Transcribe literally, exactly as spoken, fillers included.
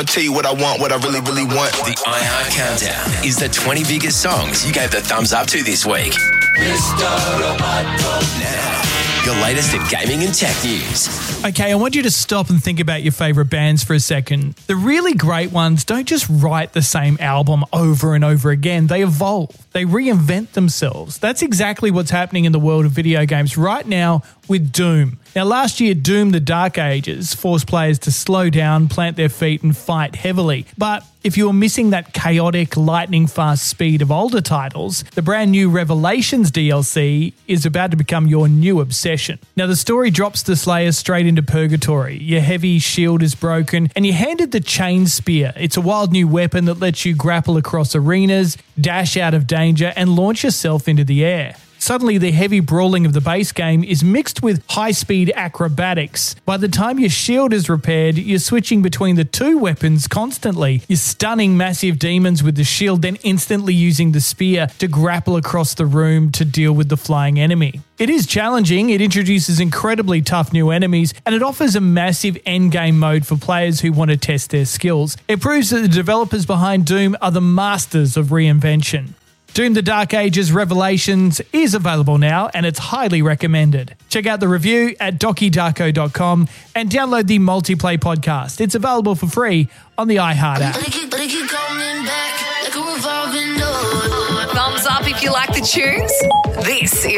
tell you what I want, what I really, really want. The iHeart Countdown is the twenty biggest songs you gave the thumbs up to this week. Mister Roboto. Now, your latest in gaming and tech news. Okay, I want you to stop and think about your favourite bands for a second. The really great ones don't just write the same album over and over again. They evolve. They reinvent themselves. That's exactly what's happening in the world of video games right now with Doom. Now, last year, Doom The Dark Ages forced players to slow down, plant their feet and fight heavily. But if you were missing that chaotic, lightning-fast speed of older titles, the brand new Revelations D L C is about to become your new obsession. Now, the story drops the Slayer straight into purgatory. Your heavy shield is broken, and you're handed the Chain Spear. It's a wild new weapon that lets you grapple across arenas, dash out of danger, and launch yourself into the air. Suddenly, the heavy brawling of the base game is mixed with high-speed acrobatics. By the time your shield is repaired, you're switching between the two weapons constantly. You're stunning massive demons with the shield, then instantly using the spear to grapple across the room to deal with the flying enemy. It is challenging, it introduces incredibly tough new enemies, and it offers a massive endgame mode for players who want to test their skills. It proves that the developers behind Doom are the masters of reinvention. Doom The Dark Ages Revelations is available now, and it's highly recommended. Check out the review at docky darko dot com and download the Multiplay podcast. It's available for free on the iHeart app. Thumbs up if you like the tunes. This is